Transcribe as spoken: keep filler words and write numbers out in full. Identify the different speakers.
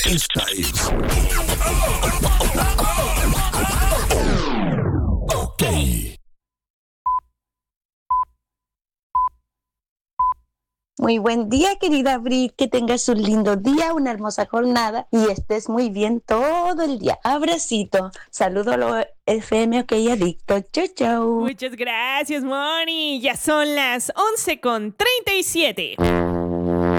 Speaker 1: Esta es OK.
Speaker 2: Muy buen día, querida Bri, que tengas un lindo día, una hermosa jornada y estés muy bien todo el día. Abracito, saludo a los F M OK Adicto. Chau, chau.
Speaker 3: Muchas gracias, Moni. Ya son las once con treinta y siete.